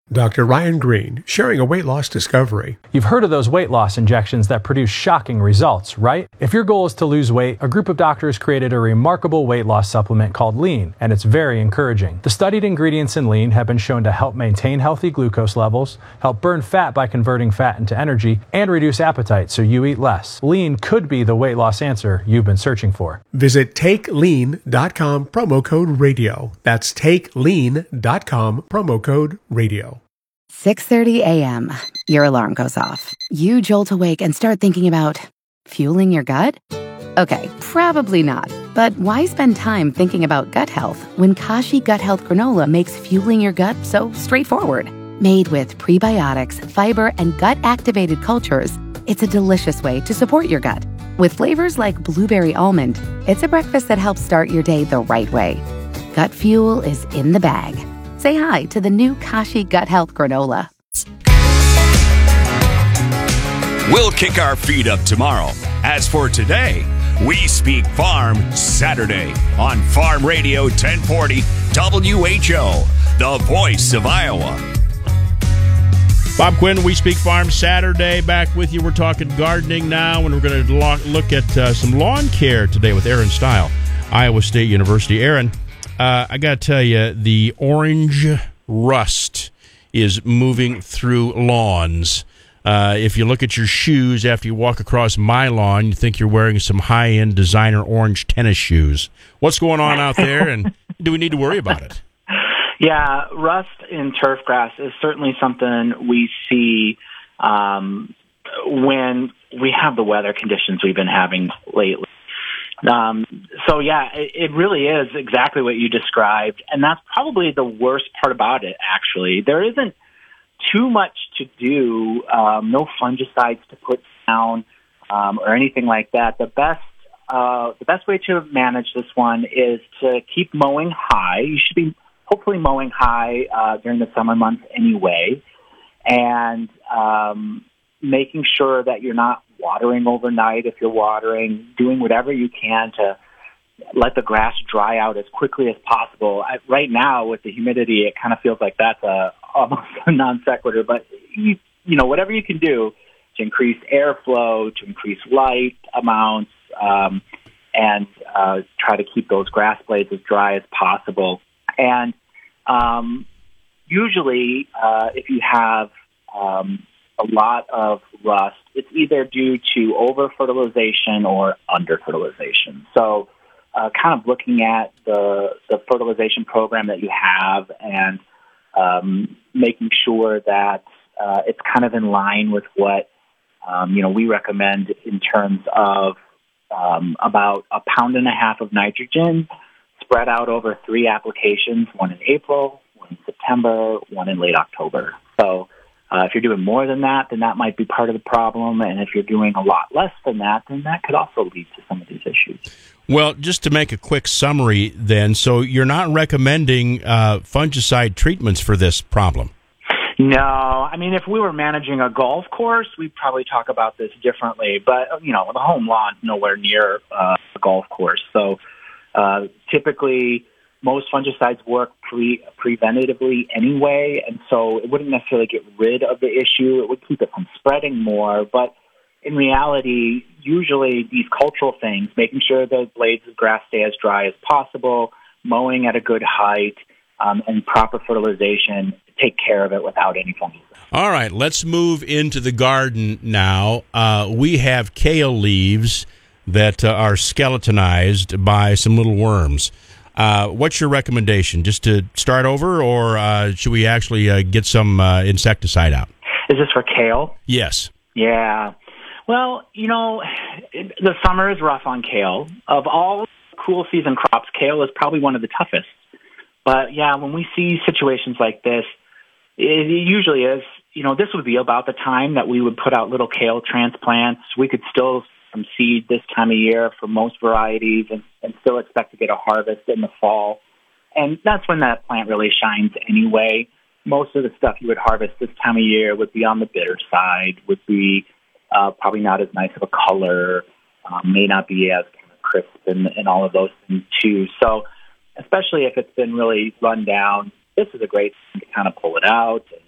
Dr. Ryan Green, sharing a weight loss discovery. You've heard of those weight loss injections that produce shocking results, right? If your goal is to lose weight, a group of doctors created a remarkable weight loss supplement called Lean, and it's very encouraging. The studied ingredients in Lean have been shown to help maintain healthy glucose levels, help burn fat by converting fat into energy, and reduce appetite so you eat less. Lean could be the weight loss answer you've been searching for. Visit TakeLean.com, promo code radio. That's TakeLean.com, promo code radio. 6:30 a.m. Your alarm goes off. You jolt awake and start thinking about fueling your gut? Okay, probably not. But why spend time thinking about gut health when Kashi Gut Health Granola makes fueling your gut so straightforward? Made with prebiotics, fiber, and gut-activated cultures, it's a delicious way to support your gut. With flavors like blueberry almond, it's a breakfast that helps start your day the right way. Gut fuel is in the bag. Say hi to the new Kashi Gut Health Granola. We'll kick our feet up tomorrow. As for today, We Speak Farm Saturday on Farm Radio 1040 WHO, the voice of Iowa. Bob Quinn, We Speak Farm Saturday, back with you. We're talking gardening now, and we're going to look at some lawn care today with Aaron Stile, Iowa State University. Aaron, I got to tell you, the orange rust is moving through lawns. If you look at your shoes after you walk across my lawn, you think you're wearing some high-end designer orange tennis shoes. What's going on out there, and do we need to worry about it? Yeah, rust in turf grass is certainly something we see when we have the weather conditions we've been having lately. It really is exactly what you described, and that's probably the worst part about it, actually. There isn't too much to do, no fungicides to put down or anything like that. The best way to manage this one is to keep mowing high. You should be hopefully mowing high during the summer months anyway, and making sure that you're not watering overnight if you're watering, doing whatever you can to let the grass dry out as quickly as possible. Right now, with the humidity, it kind of feels like that's almost a non sequitur, but whatever you can do to increase airflow, to increase light amounts, and try to keep those grass blades as dry as possible. And usually, if you have a lot of rust, it's either due to over-fertilization or under-fertilization. So kind of looking at the fertilization program that you have and making sure that it's kind of in line with what we recommend in terms of about 1.5 pounds of nitrogen spread out over 3 applications, one in April, one in September, one in late October. So if you're doing more than that, then that might be part of the problem. And if you're doing a lot less than that, then that could also lead to some of these issues. Well, just to make a quick summary then, so you're not recommending fungicide treatments for this problem? No. I mean, if we were managing a golf course, we'd probably talk about this differently. But, the home lawn's nowhere near a golf course. So typically, most fungicides work preventatively anyway, and so it wouldn't necessarily get rid of the issue. It would keep it from spreading more. But in reality, usually these cultural things, making sure the blades of grass stay as dry as possible, mowing at a good height, and proper fertilization, take care of it without any fungicides. All right, let's move into the garden now. We have kale leaves that are skeletonized by some little worms. What's your recommendation? Just to start over, or should we actually get some insecticide out? Is this for kale? Yes. Yeah. Well, the summer is rough on kale. Of all cool season crops, kale is probably one of the toughest. But, yeah, when we see situations like this, it usually is, this would be about the time that we would put out little kale transplants. We could still some seed this time of year for most varieties and still expect to get a harvest in the fall. And that's when that plant really shines anyway. Most of the stuff you would harvest this time of year would be on the bitter side, would be probably not as nice of a color, may not be as kind of crisp and all of those things too. So especially if it's been really run down, this is a great thing to kind of pull it out